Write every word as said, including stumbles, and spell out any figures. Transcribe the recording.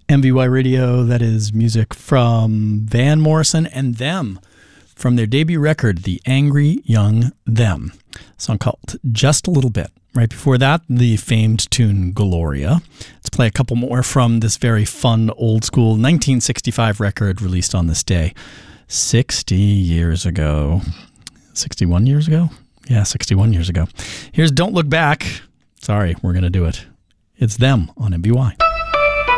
M V Y Radio. That is music from Van Morrison and Them from their debut record, The Angry Young Them. A song called Just a Little Bit. Right before that, the famed tune Gloria. Let's play a couple more from this very fun, old school nineteen sixty-five record released on this day. sixty years ago. sixty-one years ago? Yeah, sixty-one years ago. Here's Don't Look Back. Sorry, we're going to do it. It's Them on M V Y.